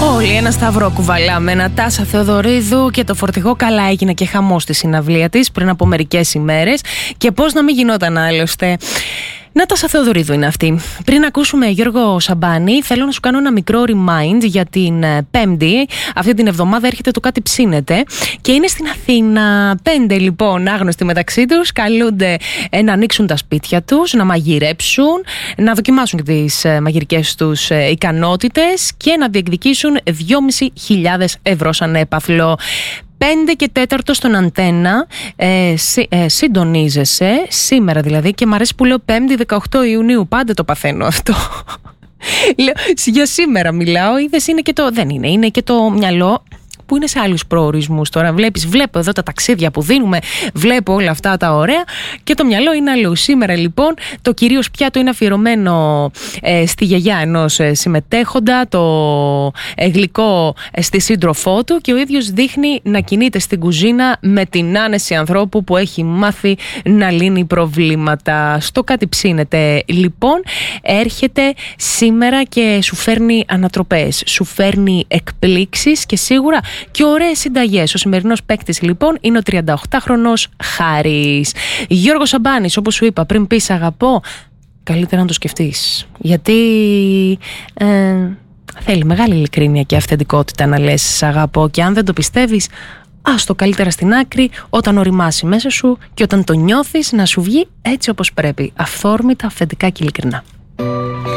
Όλοι ένα σταυρό κουβαλάμε. Νατάσα Θεοδωρίδου και το φορτηγό. Καλά έγινε και χαμός στη συναυλία της πριν από μερικές ημέρες. Και πώς να μην γινόταν άλλωστε. Νατάσα Θεοδωρίδου είναι αυτή. Πριν ακούσουμε Γιώργο Σαμπάνη, θέλω να σου κάνω ένα μικρό remind για την Πέμπτη. Αυτή την εβδομάδα έρχεται το Κάτι Ψήνεται και είναι στην Αθήνα. 5 λοιπόν άγνωστοι μεταξύ τους καλούνται να ανοίξουν τα σπίτια τους, να μαγειρέψουν, να δοκιμάσουν και τις μαγειρικές τους ικανότητες και να διεκδικήσουν 2.500 ευρώ σαν έπαθλο. 5 και 4 στον Αντένα, συντονίζεσαι σήμερα δηλαδή, και μ' αρέσει που λέω 5η 18 Ιουνίου, πάντα το παθαίνω αυτό. Λέω, για σήμερα μιλάω, είδες, είναι και το, δεν είναι, είναι και το μυαλό που είναι σε άλλους προορισμούς τώρα. Βλέπω εδώ τα ταξίδια που δίνουμε, βλέπω όλα αυτά τα ωραία και το μυαλό είναι αλλού. Σήμερα λοιπόν το κυρίως πιάτο είναι αφιερωμένο στη γιαγιά ενός συμμετέχοντα, το γλυκό στη σύντροφό του, και ο ίδιος δείχνει να κινείται στην κουζίνα με την άνεση ανθρώπου που έχει μάθει να λύνει προβλήματα. Στο Κάτι Ψήνεται λοιπόν έρχεται σήμερα και σου φέρνει ανατροπές, σου φέρνει εκπλήξεις και σίγουρα και ωραίες συνταγές. Ο σημερινός παίκτης λοιπόν είναι ο 38χρονος Χάρης. Γιώργος Σαμπάνης, όπως σου είπα πριν πεις αγαπώ, καλύτερα να το σκεφτείς, γιατί θέλει μεγάλη ειλικρίνεια και αυθεντικότητα να λες σ' αγαπώ, και αν δεν το πιστεύεις, άστο καλύτερα στην άκρη όταν οριμάσει μέσα σου και όταν το νιώθεις να σου βγει έτσι όπως πρέπει, αυθόρμητα, αυθεντικά και ειλικρινά.